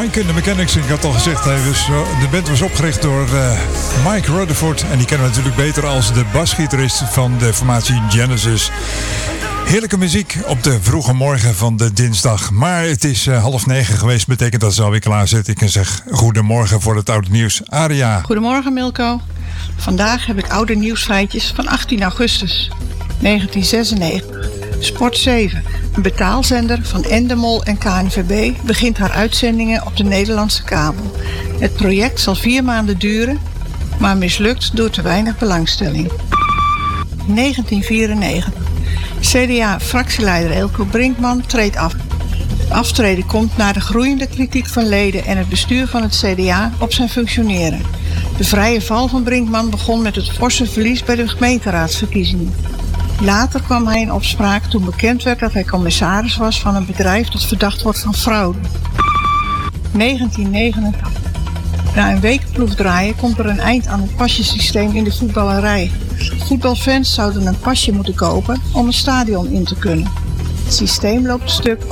Mike and the Mechanics. Ik had al gezegd, de band was opgericht door Mike Rutherford. En die kennen we natuurlijk beter als de basgitarist van de formatie Genesis. Heerlijke muziek op de vroege morgen van de dinsdag. Maar het is 8:30 geweest. Betekent dat ze alweer klaar zitten. Ik zeg goedemorgen voor het oude nieuws. Aria. Goedemorgen Milko. Vandaag heb ik oude nieuwsfeitjes van 18 augustus 1996. Sport 7, een betaalzender van Endemol en KNVB, begint haar uitzendingen op de Nederlandse kabel. Het project zal 4 maanden duren, maar mislukt door te weinig belangstelling. 1994. CDA-fractieleider Eelco Brinkman treedt af. Aftreden komt na de groeiende kritiek van leden en het bestuur van het CDA op zijn functioneren. De vrije val van Brinkman begon met het forse verlies bij de gemeenteraadsverkiezingen. Later kwam hij in opspraak toen bekend werd dat hij commissaris was van een bedrijf dat verdacht wordt van fraude. 1989. Na een week ploegdraaien komt er een eind aan het pasjesysteem in de voetballerij. Voetbalfans zouden een pasje moeten kopen om een stadion in te kunnen. Het systeem loopt stuk